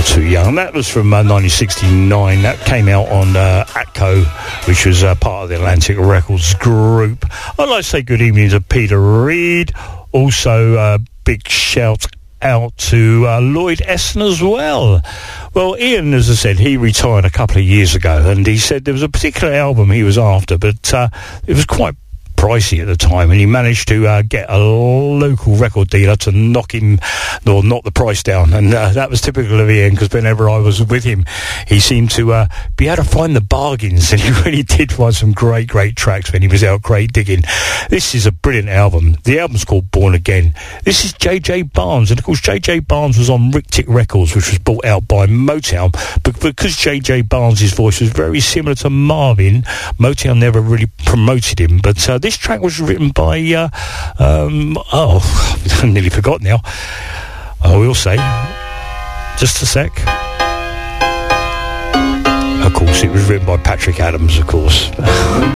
Too Young. That was from 1969. That came out on Atco, which was part of the Atlantic Records group. I'd like to say good evening to Peter Reid. Also, big shout out to Lloyd Essen as well. Well, Ian, as I said, he retired a couple of years ago, and he said there was a particular album he was after, but it was quite pricey at the time, and he managed to get a local record dealer to knock the price down, and that was typical of Ian, because whenever I was with him, he seemed to be able to find the bargains, and he really did find some great tracks when he was out great digging. This is a brilliant album. The album's called Born Again. This is J.J. Barnes, and of course J.J. Barnes was on Rick-Tick Records, which was bought out by Motown, but because J.J. Barnes' voice was very similar to Marvin, Motown never really promoted him, but this track was written by I've nearly forgot now. I will say, just a sec. Of course, it was written by Patrick Adams, of course.